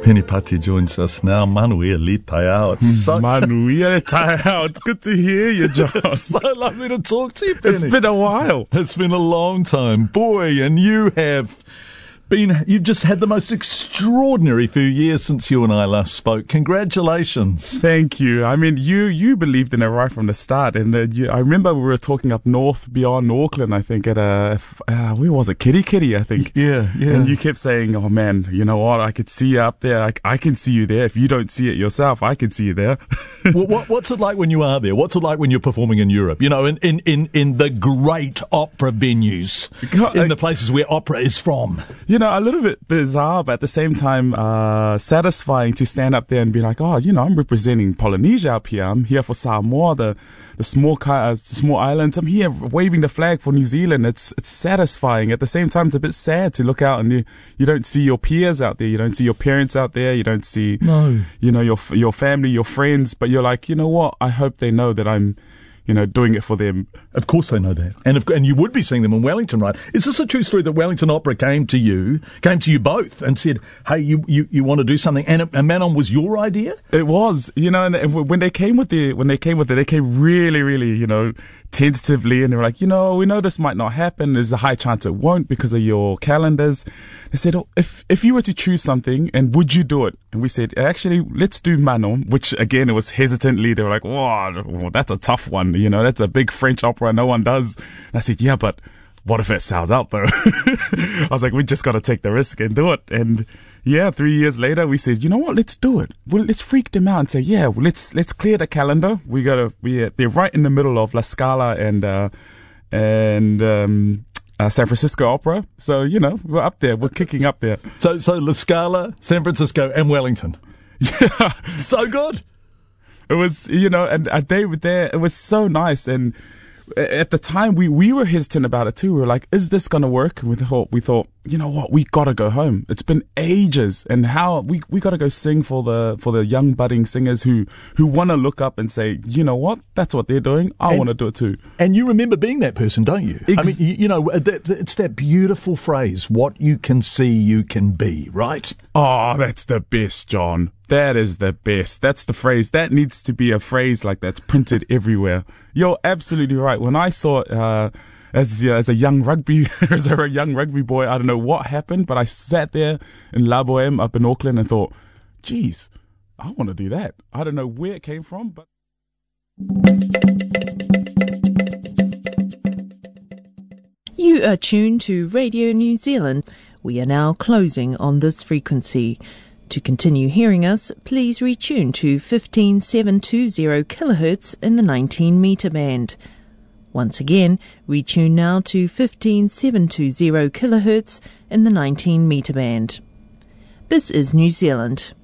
Penny Pati joins us now. Manuia li tai ao. It's so Manuia li tai ao. It's good to hear you, John. It's so lovely to talk to you, Penny. It's been a while. It's been a long time. Boy, and you've just had the most extraordinary few years since you and I last spoke. Congratulations. Thank you. I mean, you believed in it right from the start. And I remember we were talking up north beyond Auckland, I think, at where was it? Kitty, I think. Yeah. And you kept saying, oh man, you know what? I could see you up there. I can see you there. If you don't see it yourself, I can see you there. What's it like when you are there? What's it like when you're performing in Europe? You know, in the great opera venues, in the places where opera is from. You know, a little bit bizarre, but at the same time, satisfying to stand up there and be like, oh, you know, I'm representing Polynesia up here. I'm here for Samoa, the small islands. I'm here waving the flag for New Zealand. It's satisfying. At the same time, it's a bit sad to look out and you don't see your peers out there. You don't see your parents out there. You don't see, you know, your family, your friends. But you're like, you know what? I hope they know that I'm, you know, doing it for them. Of course they know that. And you would be seeing them in Wellington, right? Is this a true story that Wellington Opera came to you both and said, hey, you want to do something? And Manon was your idea? It was, you know, and when they came with it, they came really, really, you know, tentatively, and they were like, you know, we know this might not happen. There's a high chance it won't because of your calendars. They said, oh, if you were to choose something, and would you do it? And we said, actually, let's do Manon, which again, it was hesitantly. They were like, whoa, that's a tough one. You know, that's a big French opera no one does. And I said, yeah, but what if it sells out though? I was like, we just got to take the risk and do it. And yeah, 3 years later, we said, you know what? Let's do it. Well, let's freak them out and say, yeah, well, let's clear the calendar. They're right in the middle of La Scala and San Francisco Opera. So, you know, we're up there. We're kicking up there. So La Scala, San Francisco, and Wellington. Yeah. So good. It was, you know, and they were there. It was so nice. And at the time, we were hesitant about it too. We were like, is this going to work? And we thought, you know what? We got to go home. It's been ages. And how we got to go sing for the young budding singers who want to look up and say, you know what? That's what they're doing. I want to do it too. And you remember being that person, don't you? I mean, you know, it's that beautiful phrase, what you can see, you can be, right? Oh, that's the best, John. That is the best. That's the phrase. That needs to be a phrase like that's printed everywhere. You're absolutely right. When I saw it as a young rugby boy, I don't know what happened, but I sat there in La Boheme up in Auckland and thought, geez, I want to do that. I don't know where it came from, but... You are tuned to Radio New Zealand. We are now closing on this frequency. To continue hearing us, please retune to 15720 kHz in the 19 metre band. Once again, retune now to 15720 kHz in the 19 metre band. This is New Zealand.